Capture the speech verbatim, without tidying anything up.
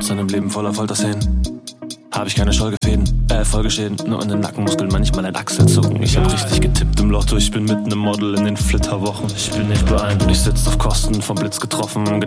Bewusstsein im Leben voller Folterszenen. Hab ich keine Schulgefäden, äh, Folgeschäden, nur in den Nackenmuskeln manchmal ein Achselzucken. Ich hab richtig getippt im Lotto, ich bin mitten im Model in den Flitterwochen. Ich bin nicht beeindruckt, ich sitz auf Kosten, vom Blitz getroffen.